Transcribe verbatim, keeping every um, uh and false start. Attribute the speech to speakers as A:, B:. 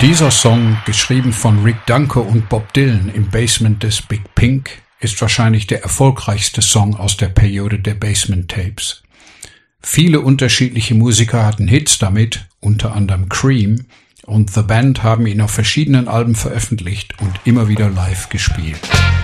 A: Dieser Song, geschrieben von Rick Danko und Bob Dylan im Basement des Big Pink, ist wahrscheinlich der erfolgreichste Song aus der Periode der Basement Tapes. Viele unterschiedliche Musiker hatten Hits damit, unter anderem Cream, und The Band haben ihn auf verschiedenen Alben veröffentlicht und immer wieder live gespielt.